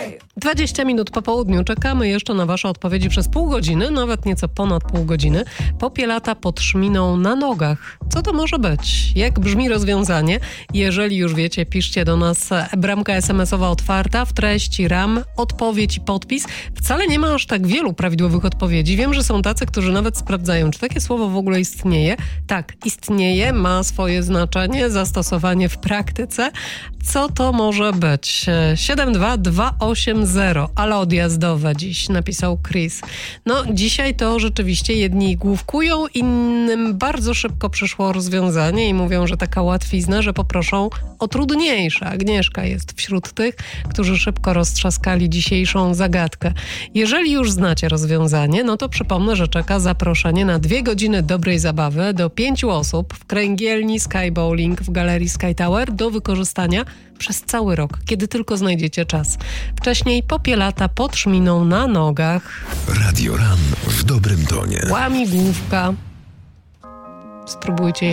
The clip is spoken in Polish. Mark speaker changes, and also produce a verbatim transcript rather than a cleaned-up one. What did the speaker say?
Speaker 1: dwadzieścia minut po południu. Czekamy jeszcze na wasze odpowiedzi przez pół godziny, nawet nieco ponad pół godziny. Popielata pod szminą na nogach. Co to może być? Jak brzmi rozwiązanie? Jeżeli już wiecie, piszcie do nas. Bramka es em esowa otwarta, w treści ram, odpowiedź i podpis. Wcale nie ma aż tak wielu prawidłowych odpowiedzi. Wiem, że są tacy, którzy nawet sprawdzają, czy takie słowo w ogóle istnieje. Tak, istnieje, ma swoje znaczenie, zastosowanie w praktyce. Co to może być? siedem dwa dwa osiem zero, ale odjazdowe dziś, napisał Chris. No, dzisiaj to rzeczywiście jedni główkują, innym bardzo szybko przyszło rozwiązanie i mówią, że taka łatwizna, że poproszą o trudniejsze. Agnieszka jest wśród tych, którzy szybko roztrzaskali dzisiejszą zagadkę. Jeżeli już znacie rozwiązanie, no to przypomnę, że czeka zaproszenie na dwie godziny dobrej zabawy do pięciu osób w kręgielni Sky Bowling w Galerii Sky Tower do wykorzystania przez cały rok, kiedy tylko znajdziecie czas. Wcześniej popielata pod szminą na nogach.
Speaker 2: Radio Ran w dobrym tonie.
Speaker 1: Łamigłówka. Spróbujcie